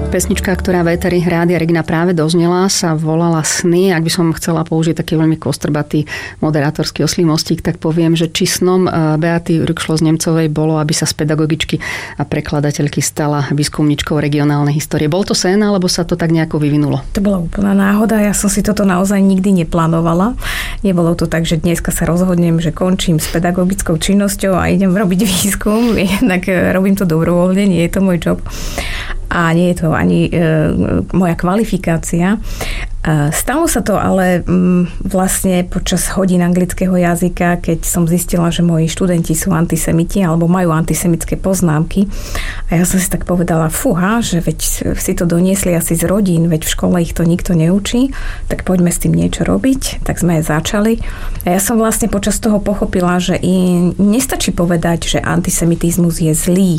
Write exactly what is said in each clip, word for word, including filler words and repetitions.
Pesnička, ktorá v éteri Rádia Regina práve doznela, sa volala Sny. Ak by som chcela použiť taký veľmi kostrbatý moderátorský oslí mostík, tak poviem, že či snom Beaty Rükšlo z Nemcovej bolo, aby sa z pedagogičky a prekladateľky stala výskumničkou regionálnej histórie. Bol to sen, alebo sa to tak nejako vyvinulo? To bola úplná náhoda. Ja som si toto naozaj nikdy neplánovala. Nebolo to tak, že dneska sa rozhodnem, že končím s pedagogickou činnosťou a idem robiť výskum. Jednak robím to dobrovoľne, nie je to môj job. A nie je to ani e, moja kvalifikácia. E, stalo sa to ale m, vlastne počas hodín anglického jazyka, keď som zistila, že moji študenti sú antisemiti alebo majú antisemické poznámky. A ja som si tak povedala, fúha, že veď si to doniesli asi z rodín, veď v škole ich to nikto neučí, tak poďme s tým niečo robiť. Tak sme aj začali. A ja som vlastne počas toho pochopila, že i nestačí povedať, že antisemitizmus je zlý.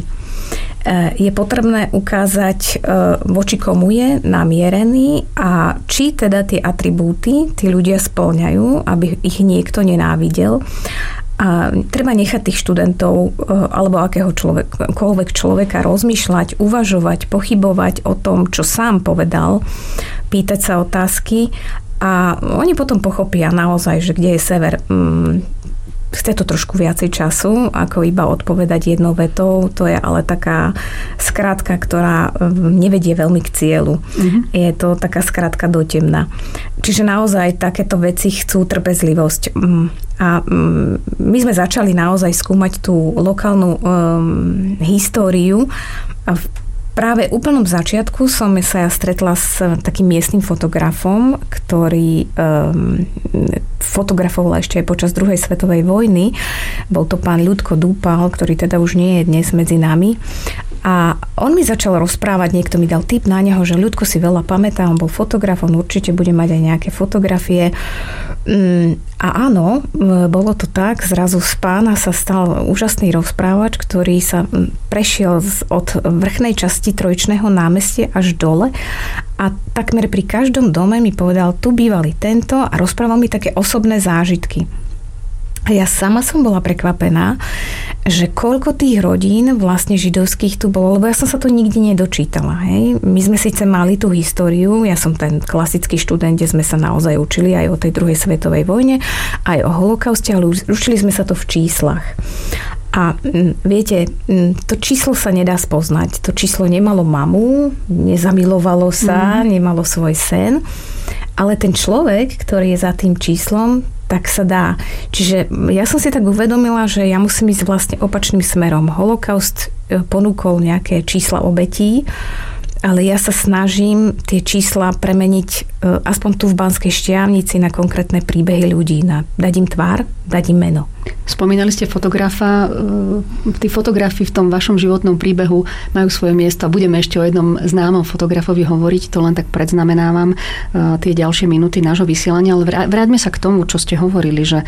Je potrebné ukázať, voči komu je namierený a či teda tie atribúty tí ľudia spĺňajú, aby ich niekto nenávidel. A treba nechať tých študentov alebo akého človek, človeka rozmýšľať, uvažovať, pochybovať o tom, čo sám povedal, pýtať sa otázky a oni potom pochopia naozaj, že kde je sever. Chce to trošku viacej času, ako iba odpovedať jednou vetou. To je ale taká skratka, ktorá nevedie veľmi k cieľu. Mm-hmm. Je to taká skratka do temna. Čiže naozaj takéto veci chcú trpezlivosť. A my sme začali naozaj skúmať tú lokálnu um, históriu a v práve v úplnom začiatku som sa ja stretla s takým miestnym fotografom, ktorý um, fotografoval ešte aj počas druhej svetovej vojny. Bol to pán Ľudko Dúpal, ktorý teda už nie je dnes medzi nami. A on mi začal rozprávať, niekto mi dal tip na neho, že Ľudko si veľa pamätá, on bol fotograf, on určite bude mať aj nejaké fotografie. A áno, bolo to tak, zrazu z pána sa stal úžasný rozprávač, ktorý sa prešiel od vrchnej časti Trojičného námestia až dole a takmer pri každom dome mi povedal, tu bývali tento a rozprával mi také osobné zážitky. A ja sama som bola prekvapená, že koľko tých rodín vlastne židovských tu bolo, lebo ja som sa to nikdy nedočítala. Hej. My sme síce mali tú históriu, ja som ten klasický študent, kde sme sa naozaj učili aj o tej druhej svetovej vojne, aj o holokauste, ale učili sme sa to v číslach. A viete, to číslo sa nedá spoznať. To číslo nemalo mamu, nezamilovalo sa, mm. nemalo svoj sen, ale ten človek, ktorý je za tým číslom, tak sa dá. Čiže ja som si tak uvedomila, že ja musím ísť vlastne opačným smerom. Holokaust ponúkol nejaké čísla obetí, ale ja sa snažím tie čísla premeniť aspoň tu v Banskej Štiavnici na konkrétne príbehy ľudí, na dať im tvár, dať im meno. Spomínali ste fotografa. Tí fotografi v tom vašom životnom príbehu majú svoje miesto a budeme ešte o jednom známom fotografovi hovoriť. To len tak predznamenávam tie ďalšie minúty nášho vysielania. Ale vráťme sa k tomu, čo ste hovorili, že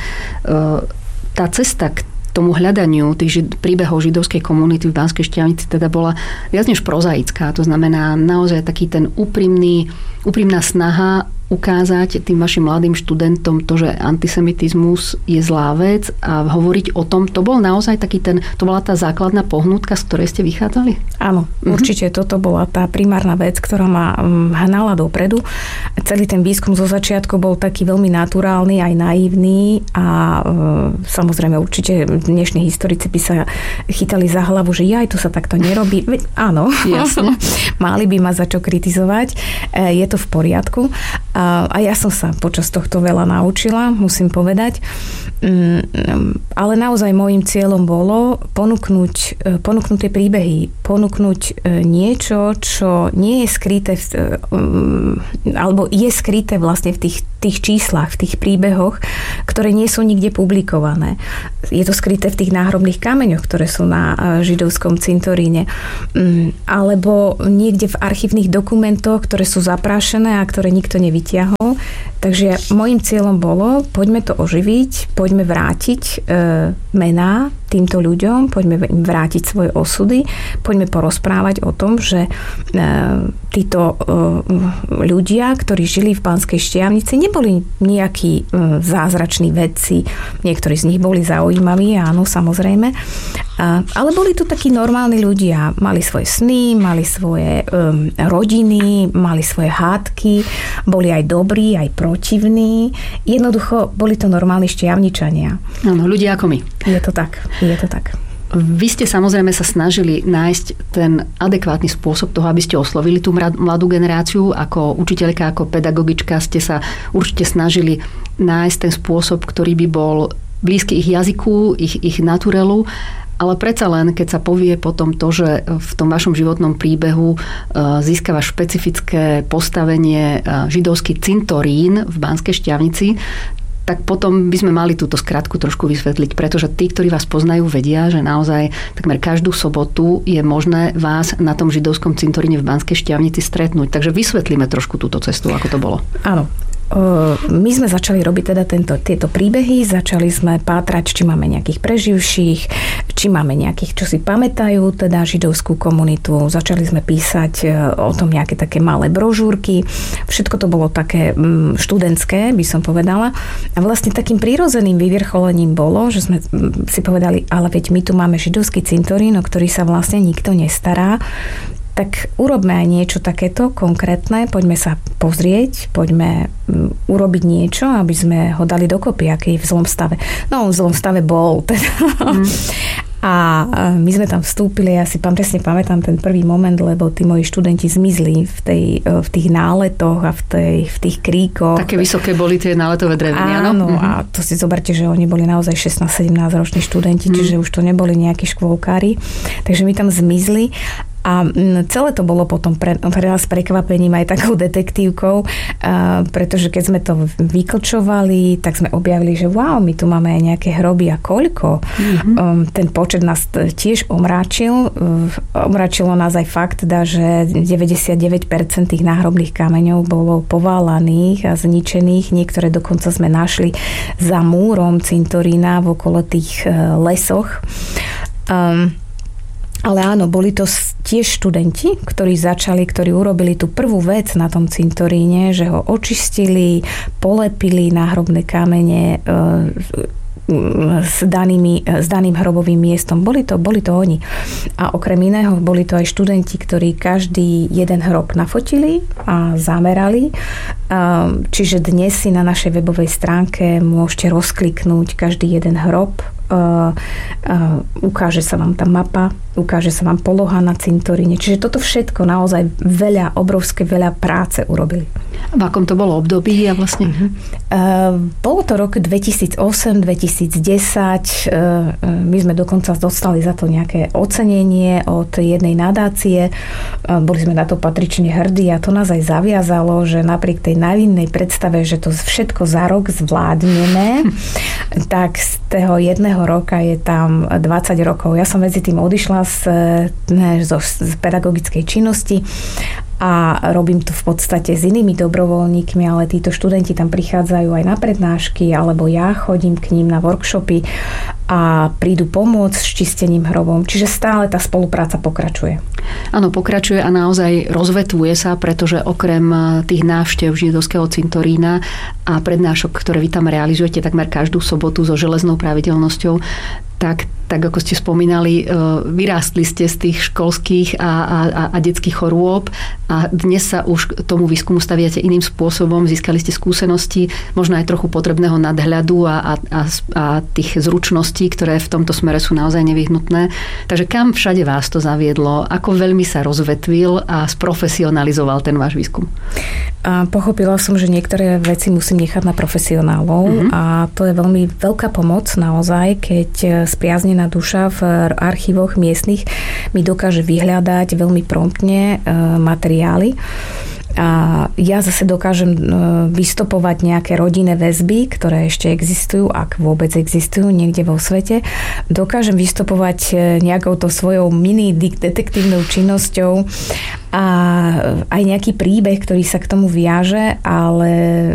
tá cesta k tomu hľadaniu tých žid- príbehov židovskej komunity v Banskej Štiavnici teda bola viac než prozaická. To znamená naozaj taký ten úprimný, úprimná snaha ukázať tým vašim mladým študentom to, že antisemitizmus je zlá vec a hovoriť o tom, to bol naozaj taký ten, to bola tá základná pohnutka, z ktorej ste vychádzali? Áno, mhm. určite toto bola tá primárna vec, ktorá ma hnala dopredu. Celý ten výskum zo začiatku bol taký veľmi naturálny, aj naivný a e, samozrejme určite dnešní historici by sa chytali za hlavu, že jaj, to sa takto nerobí. Veď áno, jasne. Mali by ma za čo kritizovať. E, je to v poriadku. A ja som sa počas tohto veľa naučila, musím povedať. Ale naozaj môjim cieľom bolo ponúknuť, ponúknuť tie príbehy, ponúknuť niečo, čo nie je skryté, v, alebo je skryté vlastne v tých, tých číslach, v tých príbehoch, ktoré nie sú nikde publikované. Je to skryté v tých náhrobných kameňoch, ktoré sú na židovskom cintoríne. Alebo niekde v archívnych dokumentoch, ktoré sú zaprášené a ktoré nikto nevytiahol. Takže môjim cieľom bolo, poďme to oživiť, poďme vrátiť e, mená týmto ľuďom, poďme im vrátiť svoje osudy, poďme porozprávať o tom, že títo ľudia, ktorí žili v Banskej Štiavnici, neboli nejakí zázrační vedci, niektorí z nich boli zaujímaví, áno, samozrejme, ale boli to takí normálni ľudia, mali svoje sny, mali svoje rodiny, mali svoje hádky, boli aj dobrí, aj protivní, jednoducho boli to normálni Štiavničania. Áno, ľudia ako my. Je to tak. Je to tak. Vy ste samozrejme sa snažili nájsť ten adekvátny spôsob toho, aby ste oslovili tú mladú generáciu. Ako učiteľka, ako pedagogička ste sa určite snažili nájsť ten spôsob, ktorý by bol blízky ich jazyku, ich, ich naturelu. Ale predsa len, keď sa povie potom to, že v tom vašom životnom príbehu získava špecifické postavenie židovský cintorín v Banskej Štiavnici, tak potom by sme mali túto skratku trošku vysvetliť, pretože tí, ktorí vás poznajú, vedia, že naozaj takmer každú sobotu je možné vás na tom židovskom cintoríne v Banskej Štiavnici stretnúť. Takže vysvetlíme trošku túto cestu, ako to bolo. Áno. My sme začali robiť teda tento, tieto príbehy, začali sme pátrať, či máme nejakých preživších, či máme nejakých, čo si pamätajú, teda židovskú komunitu. Začali sme písať o tom nejaké také malé brožúrky. Všetko to bolo také študentské, by som povedala. A vlastne takým prírodzeným vyvrcholením bolo, že sme si povedali, ale veď my tu máme židovský cintorín, o ktorý sa vlastne nikto nestará. Tak urobme aj niečo takéto konkrétne, poďme sa pozrieť, poďme urobiť niečo, aby sme ho dali dokopy, aký je v zlom stave. No, v zlom stave bol. Teda. Mm. A my sme tam vstúpili, ja si pam, presne pamätám ten prvý moment, lebo tí moji študenti zmizli v, tej, v tých náletoch a v, tej, v tých kríkoch. Také vysoké boli tie náletové dreviny, áno? Áno, a to si zoberte, že oni boli naozaj šestnásť sedemnásť roční študenti, mm. čiže už to neboli nejakí škôlkári. Takže my tam zmizli. A celé to bolo potom pre, pre nás prekvapením aj takou detektívkou, pretože keď sme to vyklčovali, tak sme objavili, že wow, my tu máme aj nejaké hroby a koľko. Mm-hmm. Ten počet nás tiež omráčil. Omráčilo nás aj fakt, teda, že deväťdesiatdeväť percent tých náhrobných kameňov bolo poválaných a zničených. Niektoré dokonca sme našli za múrom cintorína v okolo tých lesoch. Um, Ale áno, boli to tiež študenti, ktorí začali, ktorí urobili tú prvú vec na tom cintoríne, že ho očistili, polepili náhrobné kamene e, s, danými, s daným hrobovým miestom. Boli to, boli to oni. A okrem iného boli to aj študenti, ktorí každý jeden hrob nafotili a zamerali. Čiže dnes si na našej webovej stránke môžete rozkliknúť každý jeden hrob. Uh, uh, ukáže sa vám tá mapa, ukáže sa vám poloha na cintoríne. Čiže toto všetko naozaj veľa, obrovské veľa práce urobili. V akom to bolo období a vlastne? Uh-huh. Uh, bolo to rok dvetisícosem dvetisícdesať. Uh, my sme dokonca dostali za to nejaké ocenenie od jednej nadácie. Uh, boli sme na to patrične hrdí a to nás aj zaviazalo, že napriek tej naivnej predstave, že to všetko za rok zvládneme, tak z toho jedného roka je tam dvadsať rokov. Ja som medzi tým odišla z, ne, zo, z pedagogickej činnosti a robím to v podstate s inými dobrovoľníkmi, ale títo študenti tam prichádzajú aj na prednášky, alebo ja chodím k ním na workshopy a prídu pomôcť s čistením hrobom. Čiže stále tá spolupráca pokračuje. Áno, pokračuje a naozaj rozvetvuje sa, pretože okrem tých návštev židovského cintorína a prednášok, ktoré vy tam realizujete takmer každú sobotu so železnou pravidelnosťou, tak, tak ako ste spomínali, vyrástli ste z tých školských a, a, a detských chorôb a dnes sa už tomu výskumu staviate iným spôsobom, získali ste skúsenosti, možno aj trochu potrebného nadhľadu a, a, a, a tých zručností, ktoré v tomto smere sú naozaj nevyhnutné. Takže kam všade vás to zaviedlo? Ako veľmi sa rozvetvil a sprofesionalizoval ten váš výskum? A pochopila som, že niektoré veci musím nechať na profesionálov mm-hmm. a to je veľmi veľká pomoc naozaj, keď spriaznená duša v archívoch miestnych mi dokáže vyhľadať veľmi promptne materiály. A ja zase dokážem vystopovať nejaké rodinné väzby, ktoré ešte existujú, ak vôbec existujú niekde vo svete. Dokážem vystopovať nejakou to svojou mini detektívnou činnosťou a aj nejaký príbeh, ktorý sa k tomu viaže, ale